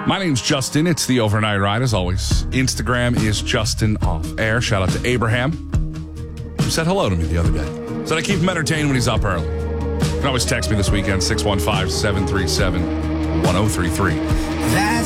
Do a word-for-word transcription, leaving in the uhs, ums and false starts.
My name's Justin. It's the Overnight Ride, as always. Instagram is Justin Off Air. Shout out to Abraham, who said hello to me the other day. Said I keep him entertained when he's up early. You can always text me this weekend, six one five, seven three seven, one oh three three. That's